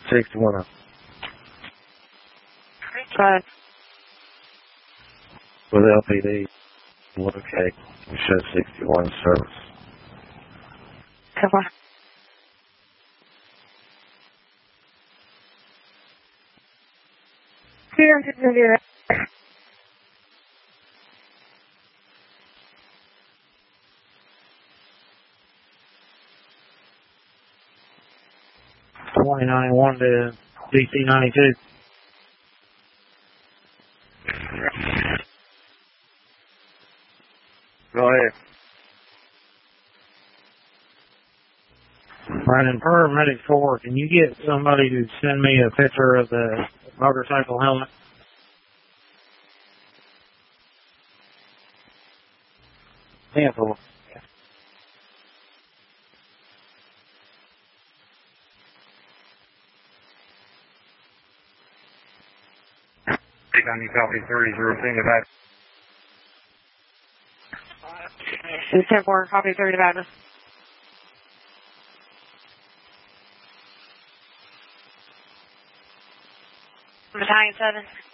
61. But With LPD, okay, it shows 61 service. come on. Here, I'm just going to do that. $20.91 to DC 92. Go ahead. Running paramedic 4, can you get somebody to send me a picture of the motorcycle helmet? Sample. Take on you copy 30, the back. It's 10-4, copy 30 to Badger. Battalion 7.